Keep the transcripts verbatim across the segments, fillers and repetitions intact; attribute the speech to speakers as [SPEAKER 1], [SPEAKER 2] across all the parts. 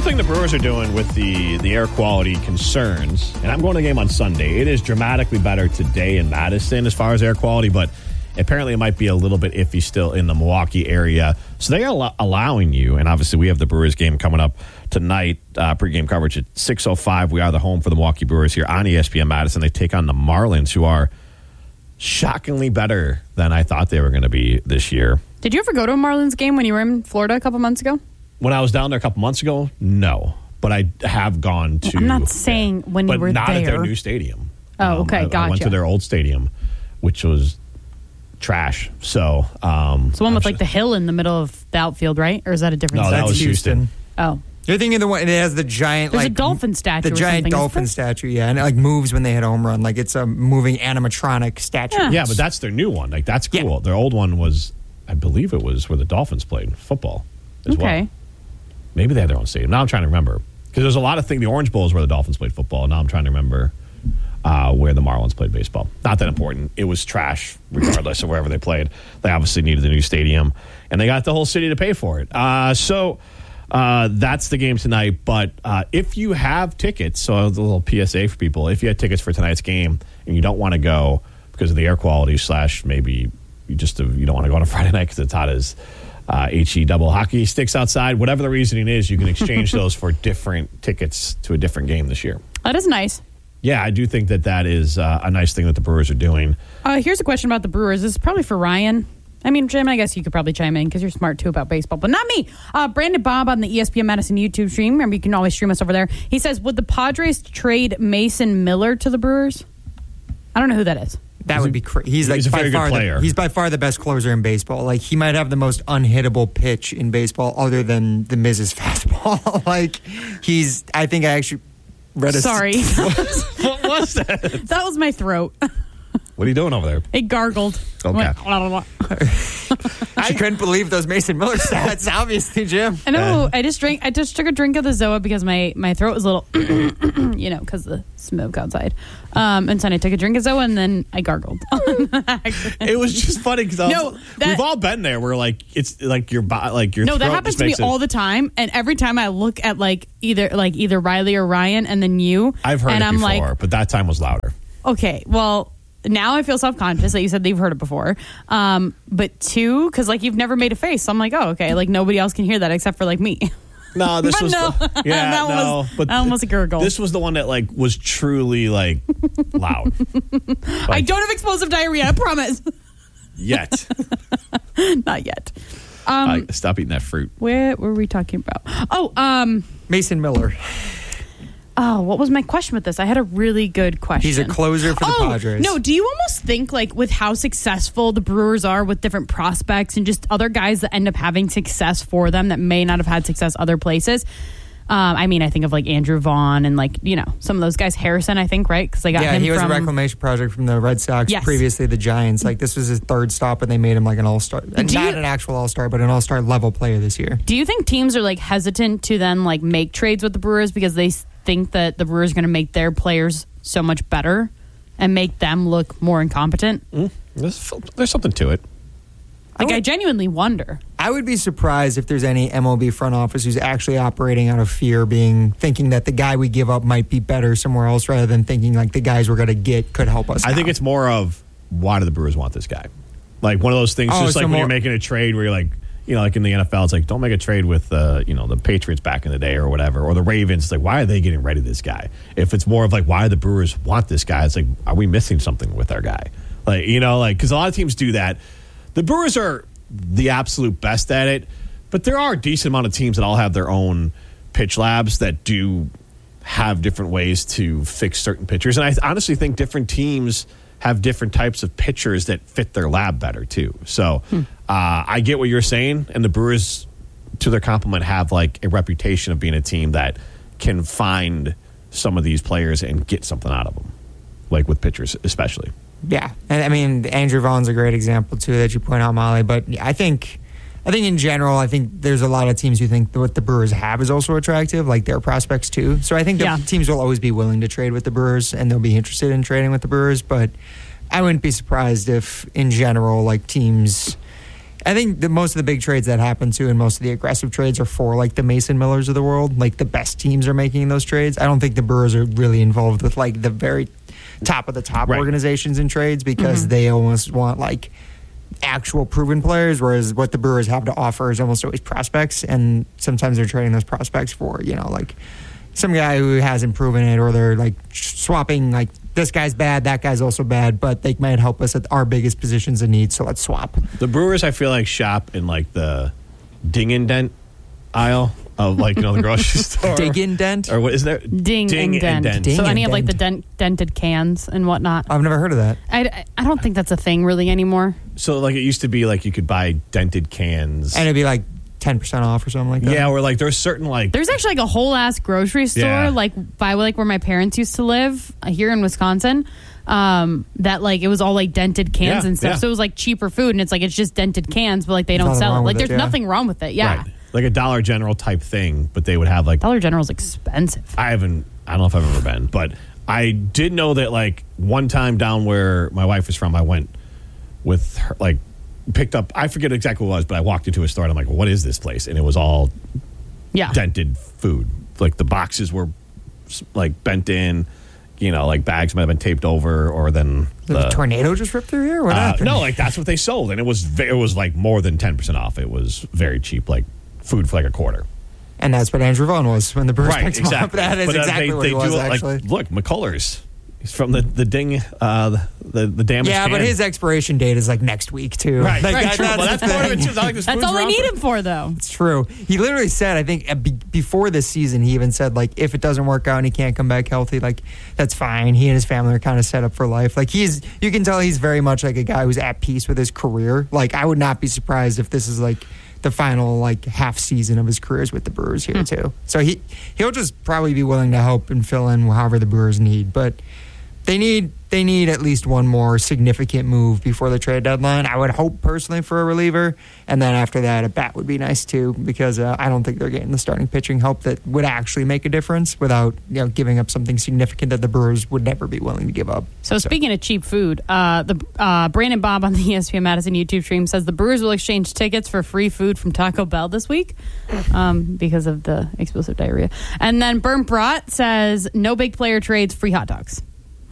[SPEAKER 1] cool thing the Brewers are doing with the, the air quality concerns, and I'm going to the game on Sunday, it is dramatically better today in Madison as far as air quality, but apparently it might be a little bit iffy still in the Milwaukee area. So they are al- allowing you, and obviously we have the Brewers game coming up tonight, uh, pregame coverage at six oh five. We are the home for the Milwaukee Brewers here on E S P N Madison. They take on the Marlins, who are shockingly better than I thought they were going to be this year.
[SPEAKER 2] Did you ever go to a Marlins game when you were in Florida a couple months ago?
[SPEAKER 1] When I was down there a couple months ago, no. But I have gone to...
[SPEAKER 2] I'm not saying when you were there.
[SPEAKER 1] But not at their new stadium.
[SPEAKER 2] Oh, okay,
[SPEAKER 1] um, I,
[SPEAKER 2] gotcha.
[SPEAKER 1] I went to their old stadium, which was trash. So, um...
[SPEAKER 2] It's the one with, like, the hill in the middle of the outfield, right? Or is that a different
[SPEAKER 1] No,
[SPEAKER 2] stadium?
[SPEAKER 1] that was Houston.
[SPEAKER 2] Oh.
[SPEAKER 3] You're thinking of the one that has the giant,
[SPEAKER 2] There's
[SPEAKER 3] like...
[SPEAKER 2] a dolphin statue
[SPEAKER 3] The
[SPEAKER 2] or
[SPEAKER 3] giant
[SPEAKER 2] something,
[SPEAKER 3] dolphin
[SPEAKER 2] isn't
[SPEAKER 3] statue, yeah. And it, like, moves when they hit a home run. Like, it's a moving animatronic statue.
[SPEAKER 2] Yeah.
[SPEAKER 1] Yeah, but that's their new one. Like, that's cool.
[SPEAKER 3] Yeah.
[SPEAKER 1] Their old one was... I believe it was where the Dolphins played football as
[SPEAKER 2] Okay.
[SPEAKER 1] well. Maybe they had their own stadium. Now I'm trying to remember. Because there's a lot of things. The Orange Bowl is where the Dolphins played football. Now I'm trying to remember uh, where the Marlins played baseball. Not that important. It was trash regardless of wherever they played. They obviously needed a new stadium. And they got the whole city to pay for it. Uh, so uh, that's the game tonight. But uh, if you have tickets, so a little P S A for people, if you had tickets for tonight's game and you don't want to go because of the air quality slash maybe you just you don't want to go on a Friday night because it's hot as uh, H E double hockey sticks outside. Whatever the reasoning is, you can exchange those for different tickets to a different game this year.
[SPEAKER 2] That is nice.
[SPEAKER 1] Yeah, I do think that that is uh, a nice thing that the Brewers are doing.
[SPEAKER 2] Uh, here's a question about the Brewers. This is probably for Ryan. I mean, Jim, I guess you could probably chime in because you're smart, too, about baseball. But not me. Uh, Brandon Bob on the E S P N Madison YouTube stream. Remember, you can always stream us over there. He says, would the Padres trade Mason Miller to the Brewers? I don't know who that is.
[SPEAKER 3] That would be crazy. He's like
[SPEAKER 1] he's a
[SPEAKER 3] by
[SPEAKER 1] very good
[SPEAKER 3] far
[SPEAKER 1] player.
[SPEAKER 3] The, he's by far the best closer in baseball. Like he might have the most unhittable pitch in baseball, other than the Miz's fastball. Like he's. I think I actually read a.
[SPEAKER 2] Sorry,
[SPEAKER 1] What was that?
[SPEAKER 2] that was my throat.
[SPEAKER 1] What are you doing over there?
[SPEAKER 2] It gargled.
[SPEAKER 1] Okay.
[SPEAKER 2] Went, blah, blah, blah.
[SPEAKER 3] I couldn't believe those Mason Miller stats. Obviously, Jim.
[SPEAKER 2] I know. I just drank. I just took a drink of the Zoa because my, my throat was a little, you know, because the smoke outside. Um, and so I took a drink of Zoa and then I gargled.
[SPEAKER 1] It was just funny because
[SPEAKER 2] No, that-
[SPEAKER 1] we've all been there. Where like it's like your bo- like your
[SPEAKER 2] No, that
[SPEAKER 1] throat
[SPEAKER 2] happens
[SPEAKER 1] just
[SPEAKER 2] to me
[SPEAKER 1] makes a-
[SPEAKER 2] all the time, and every time I look at like either like either Riley or Ryan, and then you,
[SPEAKER 1] I've heard
[SPEAKER 2] and
[SPEAKER 1] it
[SPEAKER 2] I'm
[SPEAKER 1] before,
[SPEAKER 2] like,
[SPEAKER 1] but that time was louder.
[SPEAKER 2] okay, well. Now I feel self-conscious that you said that you've heard it before. Um, but two, because like you've never made a face. So I'm like, oh, okay. Like nobody else can hear that except for like me.
[SPEAKER 1] No, this
[SPEAKER 2] But
[SPEAKER 1] was
[SPEAKER 2] no.
[SPEAKER 1] the, yeah,
[SPEAKER 2] That one
[SPEAKER 1] no,
[SPEAKER 2] was-
[SPEAKER 1] but
[SPEAKER 2] that one was a gurgle.
[SPEAKER 1] This was the one that like was truly like loud.
[SPEAKER 2] I
[SPEAKER 1] Like,
[SPEAKER 2] don't have explosive diarrhea, I promise.
[SPEAKER 1] yet.
[SPEAKER 2] Not yet.
[SPEAKER 1] Uh, stop eating that fruit.
[SPEAKER 2] Where were we talking about? Oh, um,
[SPEAKER 3] Mason Miller.
[SPEAKER 2] oh, what was my question with this? I had a really good question.
[SPEAKER 3] He's a closer for the
[SPEAKER 2] oh,
[SPEAKER 3] Padres.
[SPEAKER 2] No, do you almost think like with how successful the Brewers are with different prospects and just other guys that end up having success for them that may not have had success other places? Um, I mean, I think of like Andrew Vaughn and like, you know, some of those guys. Harrison, I think, right? Because they got
[SPEAKER 3] Yeah,
[SPEAKER 2] him
[SPEAKER 3] he was
[SPEAKER 2] from
[SPEAKER 3] a reclamation project from the Red Sox,
[SPEAKER 2] Yes.
[SPEAKER 3] previously the Giants. Like this was his third stop, and they made him like an all-star. Not
[SPEAKER 2] Do you-
[SPEAKER 3] an actual all-star, but an all-star level player this year.
[SPEAKER 2] Do you think teams are like hesitant to then like make trades with the Brewers because they s- think that the Brewers are going to make their players so much better and make them look more incompetent?
[SPEAKER 1] Mm, there's, there's something to it.
[SPEAKER 2] Like,
[SPEAKER 3] I
[SPEAKER 2] I,
[SPEAKER 3] would-
[SPEAKER 2] genuinely wonder.
[SPEAKER 3] I would be surprised if there's any M L B front office who's actually operating out of fear, being thinking that the guy we give up might be better somewhere else, rather than thinking like the guys we're going to get could help us.
[SPEAKER 1] I think
[SPEAKER 3] out.
[SPEAKER 1] it's more of why do the Brewers want this guy? Like one of those things,
[SPEAKER 3] Oh,
[SPEAKER 1] just
[SPEAKER 3] so
[SPEAKER 1] like when
[SPEAKER 3] more-
[SPEAKER 1] you're making a trade where you're like, you know, like in the N F L, it's like, don't make a trade with, uh, you know, the Patriots back in the day or whatever, or the Ravens. It's like, why are they getting rid of this guy? If it's more of like, why do the Brewers want this guy? It's like, are we missing something with our guy? Like, you know, like, because a lot of teams do that. The Brewers are the absolute best at it, but there are a decent amount of teams that all have their own pitch labs that do have different ways to fix certain pitchers. And I honestly think different teams have different types of pitchers that fit their lab better too. So hmm. uh, I get what you're saying, and the Brewers, to their compliment, have like a reputation of being a team that can find some of these players and get something out of them, like with pitchers especially.
[SPEAKER 3] Yeah, and I mean Andrew Vaughn's a great example too that you point out, Molly. But I think, I think in general, I think there's a lot of teams who think that what the Brewers have is also attractive, like their prospects too. So I think
[SPEAKER 2] Yeah.
[SPEAKER 3] the teams will always be willing to trade with the Brewers, and they'll be interested in trading with the Brewers. But I wouldn't be surprised if, in general, like teams, I think the most of the big trades that happen too, and most of the aggressive trades are for like the Mason Millers of the world. Like the best teams are making those trades. I don't think the Brewers are really involved with like the very top of the top
[SPEAKER 1] Right.
[SPEAKER 3] organizations in trades because
[SPEAKER 2] Mm-hmm.
[SPEAKER 3] they almost want like actual proven players, whereas what the Brewers have to offer is almost always prospects, and sometimes they're trading those prospects for, you know, like some guy who hasn't proven it, or they're like swapping like this guy's bad, that guy's also bad, but they might help us at our biggest positions of need, so let's swap.
[SPEAKER 1] The Brewers, I feel like, shop in like the ding and dent aisle of like, you know, the grocery store.
[SPEAKER 3] Dig in dent?
[SPEAKER 1] Or what is there?
[SPEAKER 2] Ding, and dent.
[SPEAKER 3] Ding
[SPEAKER 2] so
[SPEAKER 3] and
[SPEAKER 2] any of like the
[SPEAKER 3] dent.
[SPEAKER 2] dent, dented cans and whatnot.
[SPEAKER 3] I've never heard of that.
[SPEAKER 2] I, I don't think that's a thing really anymore.
[SPEAKER 1] So like it used to be like you could buy dented cans.
[SPEAKER 3] And it'd be like ten percent off or something like that.
[SPEAKER 1] Yeah, or like there's certain like
[SPEAKER 2] There's actually like a whole ass grocery store,
[SPEAKER 1] Yeah.
[SPEAKER 2] like by like where my parents used to live uh, here in Wisconsin. Um, that like it was all like dented cans
[SPEAKER 1] Yeah,
[SPEAKER 2] and stuff.
[SPEAKER 1] yeah.
[SPEAKER 2] So it was like cheaper food, and it's like it's just dented cans, but like they
[SPEAKER 3] There's
[SPEAKER 2] don't
[SPEAKER 3] nothing
[SPEAKER 2] sell it.
[SPEAKER 3] wrong
[SPEAKER 2] Like
[SPEAKER 3] with it,
[SPEAKER 2] there's
[SPEAKER 3] yeah.
[SPEAKER 2] nothing wrong with it. Yeah,
[SPEAKER 1] right, like a Dollar General type thing, but they would have like
[SPEAKER 2] Dollar General's expensive.
[SPEAKER 1] I haven't I don't know if I've ever been, but I did know that like one time down where my wife was from, I went with her, like picked up I forget exactly what it was, but I walked into a store and I'm like, well, what is this place? And it was all
[SPEAKER 2] Yeah,
[SPEAKER 1] dented food. Like the boxes were like bent in, you know, like bags might have been taped over, or then
[SPEAKER 3] Did
[SPEAKER 1] the
[SPEAKER 3] a tornado just rip through here? What
[SPEAKER 1] uh,
[SPEAKER 3] happened?
[SPEAKER 1] no, like that's what they sold, and it was ve- it was like more than ten percent off. It was very cheap, like food for like a quarter.
[SPEAKER 3] And that's what Andrew Vaughn was when the Brewers
[SPEAKER 1] Right,
[SPEAKER 3] picked him up.
[SPEAKER 1] exactly.
[SPEAKER 3] That is
[SPEAKER 1] But, uh,
[SPEAKER 3] exactly
[SPEAKER 1] they,
[SPEAKER 3] what
[SPEAKER 1] they
[SPEAKER 3] he was,
[SPEAKER 1] do it,
[SPEAKER 3] actually.
[SPEAKER 1] Like, look, McCullers. He's from the the ding, uh, the the damaged.
[SPEAKER 3] Yeah, but
[SPEAKER 1] can.
[SPEAKER 3] his expiration date is like next week, too.
[SPEAKER 1] right,
[SPEAKER 3] Like,
[SPEAKER 1] right,
[SPEAKER 3] that-
[SPEAKER 1] true. Well, that's
[SPEAKER 3] the
[SPEAKER 1] part of it
[SPEAKER 3] thing.
[SPEAKER 1] too. It's not like this
[SPEAKER 2] that's
[SPEAKER 1] food's
[SPEAKER 2] all they
[SPEAKER 1] around
[SPEAKER 2] need
[SPEAKER 1] for-
[SPEAKER 2] him for, though.
[SPEAKER 3] It's true. He literally said, I think uh, be- before this season, he even said, like, if it doesn't work out and he can't come back healthy, like, that's fine. He and his family are kind of set up for life. Like, he's, you can tell he's very much like a guy who's at peace with his career. Like, I would not be surprised if this is like the final, like, half season of his careers with the Brewers here, too. So he, he'll just probably be willing to help and fill in however the Brewers need. But they need they need at least one more significant move before the trade deadline. I would hope personally for a reliever, and then after that, a bat would be nice too, because uh, I don't think they're getting the starting pitching help that would actually make a difference without, you know, giving up something significant that the Brewers would never be willing to give up.
[SPEAKER 2] So, speaking of cheap food, uh, the uh, Brandon Bob on the E S P N Madison YouTube stream says the Brewers will exchange tickets for free food from Taco Bell this week um, because of the explosive diarrhea. And then Burn Brat says no big player trades, free hot dogs.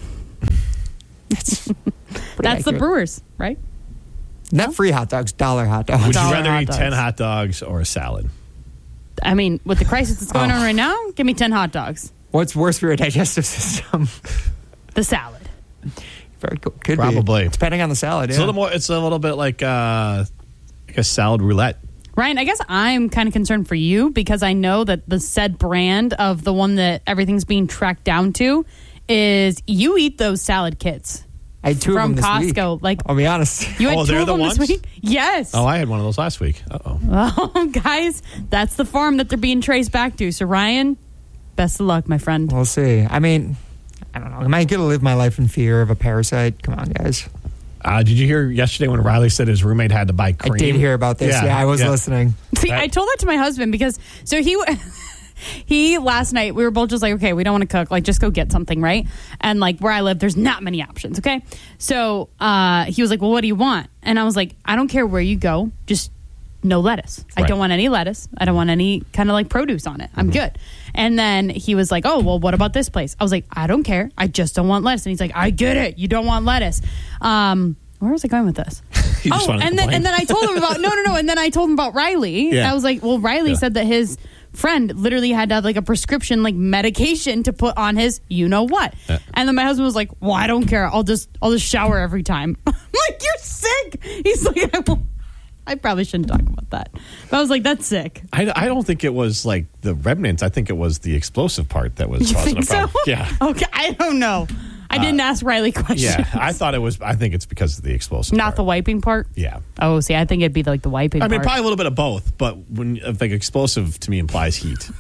[SPEAKER 3] That's
[SPEAKER 2] That's the Brewers, right?
[SPEAKER 3] Not free hot dogs, dollar hot dogs.
[SPEAKER 1] Would you
[SPEAKER 2] Dollar
[SPEAKER 1] rather
[SPEAKER 2] hot
[SPEAKER 1] eat
[SPEAKER 2] dogs.
[SPEAKER 1] ten hot dogs or a salad?
[SPEAKER 2] I mean, with the crisis that's going
[SPEAKER 3] Oh.
[SPEAKER 2] on right now, give me ten hot dogs.
[SPEAKER 3] What's worse for your digestive system?
[SPEAKER 2] The salad.
[SPEAKER 3] Very cool. Could
[SPEAKER 1] Probably.
[SPEAKER 3] be. Depending on the salad.
[SPEAKER 1] It's
[SPEAKER 3] Yeah.
[SPEAKER 1] a little more. It's a little bit like uh, like a salad roulette.
[SPEAKER 2] Ryan, I guess I'm kind of concerned for you because I know that the said brand of the one that everything's being tracked down to is you eat those salad kits
[SPEAKER 3] I had two
[SPEAKER 2] from
[SPEAKER 3] of them this
[SPEAKER 2] Costco.
[SPEAKER 3] week.
[SPEAKER 2] Like
[SPEAKER 3] I'll be honest.
[SPEAKER 2] you had
[SPEAKER 1] Oh,
[SPEAKER 2] two
[SPEAKER 1] they're
[SPEAKER 2] of
[SPEAKER 1] the
[SPEAKER 2] them
[SPEAKER 1] ones?
[SPEAKER 2] this week. Yes.
[SPEAKER 1] Oh, I had one of those last week. Uh oh.
[SPEAKER 2] Oh, guys, that's the farm that they're being traced back to. So Ryan, best of luck, my friend.
[SPEAKER 3] We'll see. I mean, I don't know. Am I going to live my life in fear of a parasite? Come on, guys.
[SPEAKER 1] Uh, did you hear yesterday when Riley said his roommate had to buy cream?
[SPEAKER 3] I did hear about this. Yeah, I was listening.
[SPEAKER 2] See,
[SPEAKER 1] That-
[SPEAKER 2] I told that to my husband because so he he last night we were both just like, okay, we don't want to cook, like just go get something, right? And like where I live, there's not many options. Okay, so uh, he was like, well, what do you want? And I was like, I don't care where you go, just no lettuce. I
[SPEAKER 1] Right.
[SPEAKER 2] don't want any lettuce. I don't want any kind of like produce on it. I'm good. And then he was like, oh, well, what about this place? I was like, I don't care. I just don't want lettuce. And he's like, I get it. You don't want lettuce. Um, where was I going with this?
[SPEAKER 1] You just
[SPEAKER 2] oh,
[SPEAKER 1] wanted to
[SPEAKER 2] and then
[SPEAKER 1] complain.
[SPEAKER 2] and then I told him about no, no, no. And then I told him about Riley.
[SPEAKER 1] Yeah.
[SPEAKER 2] I was like, well, Riley
[SPEAKER 1] Yeah.
[SPEAKER 2] said that his friend literally had to have like a prescription like medication to put on his you know what.
[SPEAKER 1] Yeah.
[SPEAKER 2] And then my husband was like, well, I don't care. I'll just I'll just shower every time. I'm like, you're sick. He's like, I, will, I probably shouldn't talk about that. But I was like, that's sick.
[SPEAKER 1] I, I don't think it was like the remnants. I think it was the explosive part that was
[SPEAKER 2] You
[SPEAKER 1] causing
[SPEAKER 2] think
[SPEAKER 1] a problem.
[SPEAKER 2] so?
[SPEAKER 1] Yeah.
[SPEAKER 2] Okay. I don't know. I didn't ask Riley questions.
[SPEAKER 1] Yeah. I thought it was. I think it's because of the explosive.
[SPEAKER 2] Not
[SPEAKER 1] part.
[SPEAKER 2] the wiping part.
[SPEAKER 1] Yeah.
[SPEAKER 2] Oh, see, I think it'd be like the wiping
[SPEAKER 1] I mean,
[SPEAKER 2] part.
[SPEAKER 1] probably a little bit of both, but when if, like explosive to me implies heat.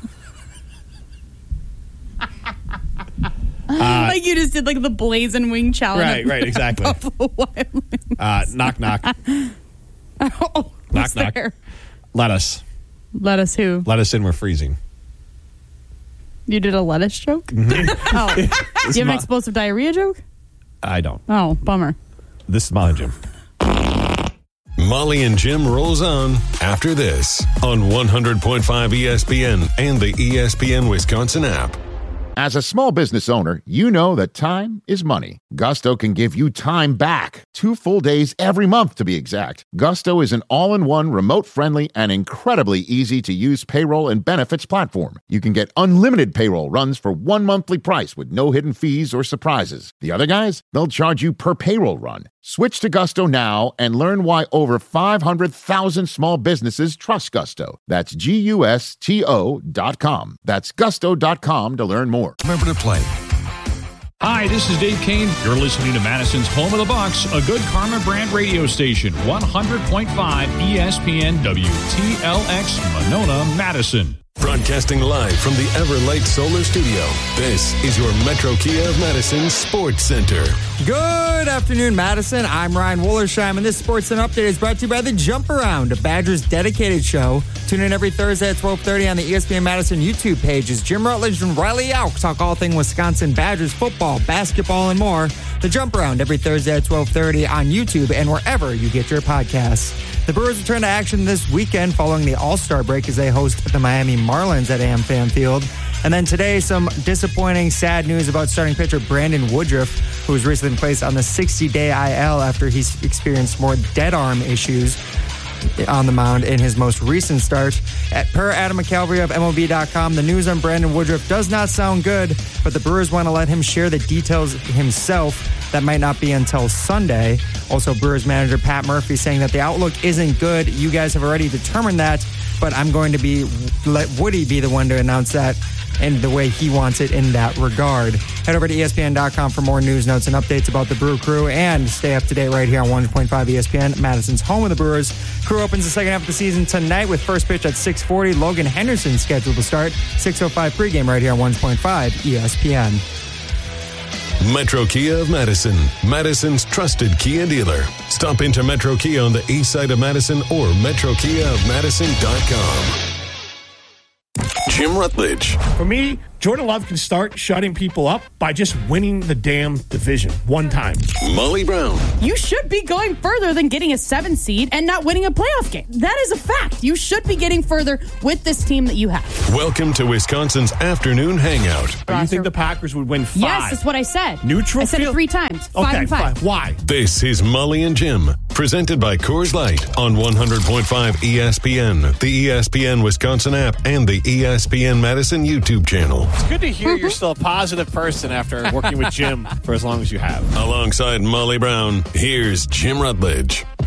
[SPEAKER 2] like you just did like the blazing wing challenge.
[SPEAKER 1] Right, right, exactly.
[SPEAKER 2] Buffalo Wild Wings.
[SPEAKER 1] Uh, knock, knock.
[SPEAKER 2] Oh,
[SPEAKER 1] Knock,
[SPEAKER 2] who's
[SPEAKER 1] knock.
[SPEAKER 2] there?
[SPEAKER 1] Let us.
[SPEAKER 2] Let us who?
[SPEAKER 1] Let us in. We're freezing.
[SPEAKER 2] You did a lettuce joke?
[SPEAKER 1] Mm-hmm.
[SPEAKER 2] Oh. Do you have an
[SPEAKER 1] my-
[SPEAKER 2] explosive diarrhea joke?
[SPEAKER 1] I don't.
[SPEAKER 2] Oh, bummer.
[SPEAKER 1] This is Molly Jim.
[SPEAKER 4] Molly and Jim rolls on after this on one hundred point five E S P N and the E S P N Wisconsin app.
[SPEAKER 5] As a small business owner, you know that time is money. Gusto can give you time back. Two full days every month, to be exact. Gusto is an all-in-one, remote-friendly, and incredibly easy-to-use payroll and benefits platform. You can get unlimited payroll runs for one monthly price with no hidden fees or surprises. The other guys, they'll charge you per payroll run. Switch to Gusto now and learn why over five hundred thousand small businesses trust Gusto. That's G U S T O dot com. That's gusto dot com to learn more.
[SPEAKER 4] Remember to play.
[SPEAKER 6] Hi, this is Dave Kane. You're listening to Madison's Home of the Bucks, a good Karma brand radio station, one hundred point five E S P N W T L X, Monona, Madison.
[SPEAKER 4] Broadcasting live from the Everlight Solar Studio, this is your Metro Kia of Madison Sports Center.
[SPEAKER 3] Good afternoon, Madison. I'm Ryan Wollersheim, and this Sports Center update is brought to you by The Jump Around, a Badgers dedicated show. Tune in every Thursday at twelve thirty on the E S P N Madison YouTube page as Jim Rutledge and Riley Auk talk all thing Wisconsin Badgers football, basketball, and more. The Jump Around every Thursday at twelve thirty on YouTube and wherever you get your podcasts. The Brewers return to action this weekend following the All-Star break as they host the Miami Marlins at AmFam Field. And then today, some disappointing, sad news about starting pitcher Brandon Woodruff, who was recently placed on the sixty-day I L after he experienced more dead arm issues on the mound in his most recent start. At per Adam McCalvary of M L B dot com, the news on Brandon Woodruff does not sound good, but the Brewers want to let him share the details himself. That might not be until Sunday. Also, Brewers manager Pat Murphy saying that the outlook isn't good. You guys have already determined that, but I'm going to be let Woody be the one to announce that and the way he wants it in that regard. Head over to E S P N dot com for more news, notes, and updates about the Brew Crew, and stay up to date right here on one hundred point five E S P N, Madison's home of the Brewers. Crew opens the second half of the season tonight with first pitch at six forty. Logan Henderson scheduled to start. six oh five pregame right here on one hundred point five E S P N.
[SPEAKER 4] Metro Kia of Madison, Madison's trusted Kia dealer. Stop into Metro Kia on the east side of Madison or metro kia of madison dot com. Jim Rutledge.
[SPEAKER 7] For me, Jordan Love can start shutting people up by just winning the damn division one time.
[SPEAKER 4] Molly Brown.
[SPEAKER 2] You should be going further than getting a seven seed and not winning a playoff game. That is a fact. You should be getting further with this team that you have.
[SPEAKER 4] Welcome to Wisconsin's afternoon hangout.
[SPEAKER 7] You think the Packers would win five?
[SPEAKER 2] Yes, that's what I said.
[SPEAKER 7] Neutral
[SPEAKER 2] I said
[SPEAKER 7] field?
[SPEAKER 2] it three times. Five
[SPEAKER 7] Okay,
[SPEAKER 2] and five.
[SPEAKER 7] fine. Why?
[SPEAKER 4] This is Molly and Jim, presented by Coors Light on one hundred point five E S P N, the E S P N Wisconsin app, and the E S P N Madison YouTube channel.
[SPEAKER 1] It's good to hear you're still a positive person after working with Jim for as long as you have.
[SPEAKER 4] Alongside Molly Brown, here's Jim Rutledge.